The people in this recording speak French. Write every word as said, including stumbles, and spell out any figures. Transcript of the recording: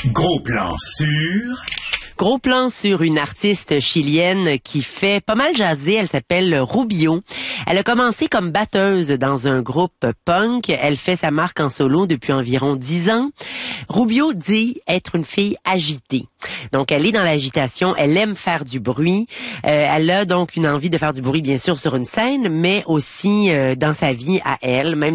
Gros plan sur... Gros plan sur une artiste chilienne qui fait pas mal jaser. Elle s'appelle Rubio. Elle a commencé comme batteuse dans un groupe punk. Elle fait sa marque en solo depuis environ dix ans. Rubio dit être une fille agitée. Donc, elle est dans l'agitation. Elle aime faire du bruit. Euh, elle a donc une envie de faire du bruit, bien sûr, sur une scène, mais aussi euh, dans sa vie à elle, même